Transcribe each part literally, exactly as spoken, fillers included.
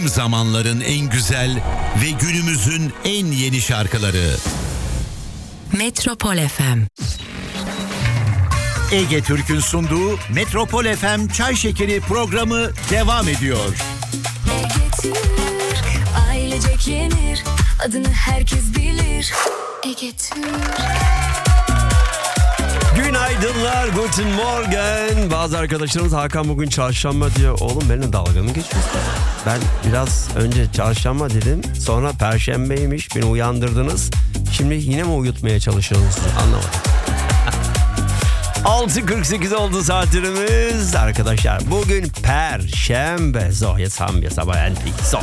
Tüm zamanların en güzel ve günümüzün en yeni şarkıları. Metropol F M. Ege Türk'ün sunduğu Metropol F M Çay Şekeri programı devam ediyor. Ege Türk, ailecek yenir, adını herkes bilir. Ege Türk. Günaydınlar, guten morgen. Bazı arkadaşlarımız Hakan bugün çarşamba diyor. Oğlum benimle dalga mı geçiyorsun? Ben biraz önce çarşamba dedim. Sonra perşembeymiş, beni uyandırdınız. Şimdi yine mi uyutmaya çalışıyorsunuz? Anlamadım. altı kırk sekiz oldu saatlerimiz. Arkadaşlar bugün perşembe. Zohya Samya sabah entik. So.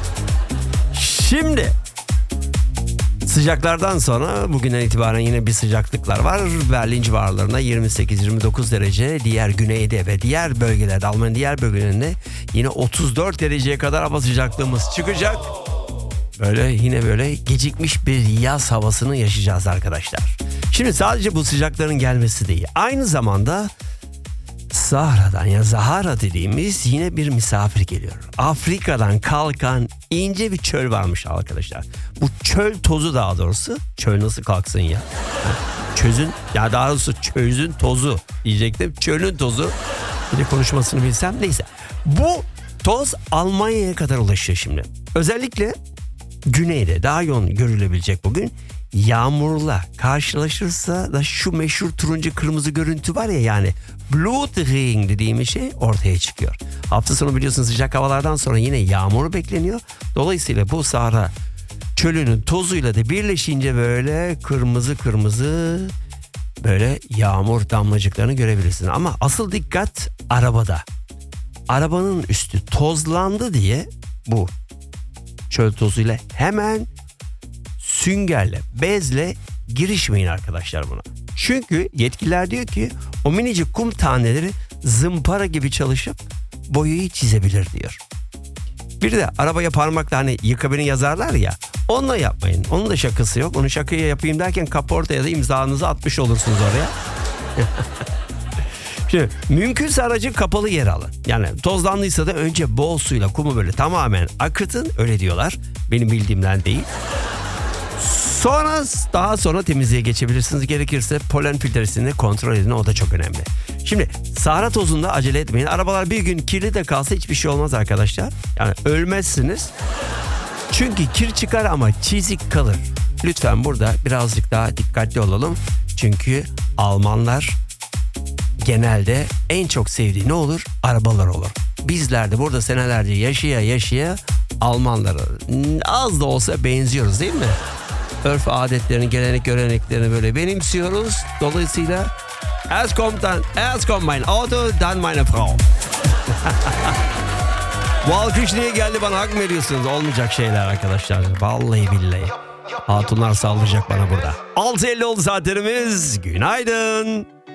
Şimdi sıcaklardan sonra bugünden itibaren yine bir sıcaklıklar var. Berlin civarlarında yirmi sekiz yirmi dokuz derece. Diğer güneyde ve diğer bölgelerde, Almanya'nın diğer bölgelerinde yine otuz dört dereceye kadar hava sıcaklığımız çıkacak. Böyle yine böyle gecikmiş bir yaz havasını yaşayacağız arkadaşlar. Şimdi sadece bu sıcakların gelmesi değil. Aynı zamanda Sahara'dan ya Zahara dediğimiz yine bir misafir geliyor. Afrika'dan kalkan ince bir çöl varmış arkadaşlar. Bu çöl tozu, daha doğrusu çöl nasıl kalksın ya? Çözün ya daha doğrusu çözün tozu diyecektim. Çölün tozu. Bir de konuşmasını bilsem, neyse. Bu toz Almanya'ya kadar ulaşıyor şimdi. Özellikle güneyde daha yoğun görülebilecek bugün. Yağmurla karşılaşırsa da şu meşhur turuncu kırmızı görüntü var ya, yani Blutregen dediğimiz şey ortaya çıkıyor. Hafta sonu biliyorsunuz sıcak havalardan sonra yine yağmur bekleniyor. Dolayısıyla bu Sahara çölünün tozuyla da birleşince böyle kırmızı kırmızı böyle yağmur damlacıklarını görebilirsiniz. Ama asıl dikkat arabada. Arabanın üstü tozlandı diye bu çöl tozuyla hemen süngerle, bezle girişmeyin arkadaşlar buna. Çünkü yetkililer diyor ki o minicik kum taneleri zımpara gibi çalışıp boyayı çizebilir diyor. Bir de arabaya parmakla hani yıka beni yazarlar ya, onunla yapmayın. Onun da şakası yok. Onu şakaya yapayım derken kaportaya da imzanızı atmış olursunuz oraya. Şimdi mümkünse aracı kapalı yer alın. Yani tozlandıysa da önce bol suyla kumu böyle tamamen akıtın. Öyle diyorlar. Benim bildiğimden değil. Sonra daha sonra temizliğe geçebilirsiniz. Gerekirse polen filtresini kontrol edin. O da çok önemli. Şimdi Sahara tozunda acele etmeyin. Arabalar bir gün kirli de kalsa hiçbir şey olmaz arkadaşlar. Yani ölmezsiniz. Çünkü kir çıkar ama çizik kalır. Lütfen burada birazcık daha dikkatli olalım. Çünkü Almanlar genelde en çok sevdiği ne olur? Arabalar olur. Bizler de burada senelerce yaşaya yaşaya Almanlara az da olsa benziyoruz değil mi? Örf adetlerini, gelenek göreneklerini böyle benimsiyoruz. Dolayısıyla erst kommt dann, erst kommt mein Auto, dann meine Frau. Bu alkış niye geldi, bana hak mı veriyorsunuz? Olmayacak şeyler arkadaşlar. Vallahi billahi. Hatunlar saldıracak bana burada. altı elli oldu saatlerimiz. Günaydın.